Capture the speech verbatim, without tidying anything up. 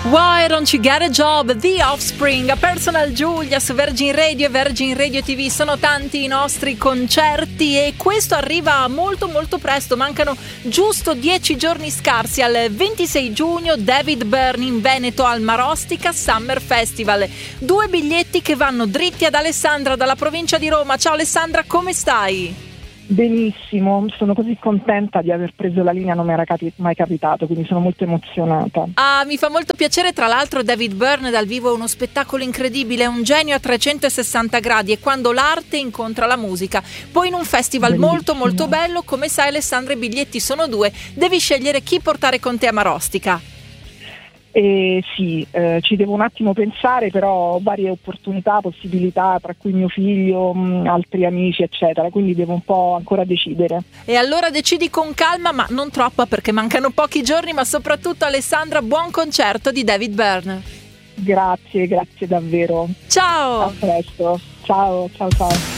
Why Don't You Get a Job? The Offspring, a Personal Giulia su Virgin Radio e Virgin Radio ti vu. Sono tanti i nostri concerti e questo arriva molto molto presto, mancano giusto dieci giorni scarsi al ventisei giugno. David Byrne in Veneto al Marostica Summer Festival. Due biglietti che vanno dritti ad Alessandra dalla provincia di Roma. Ciao Alessandra, come stai? Benissimo, sono così contenta di aver preso la linea, non mi era capi- mai capitato, quindi sono molto emozionata. Ah, mi fa molto piacere. Tra l'altro David Byrne dal vivo è uno spettacolo incredibile, è un genio a trecentosessanta gradi e quando l'arte incontra la musica. Poi in un festival Bellissimo. molto molto bello, come sai Alessandra i biglietti sono due, devi scegliere chi portare con te a Marostica. E sì, eh, ci devo un attimo pensare, però ho varie opportunità, possibilità, tra cui mio figlio, mh, altri amici eccetera, quindi devo un po' ancora decidere. E allora decidi con calma, ma non troppa perché mancano pochi giorni, ma soprattutto Alessandra, buon concerto di David Byrne. Grazie, grazie davvero. Ciao! A presto, ciao, ciao ciao.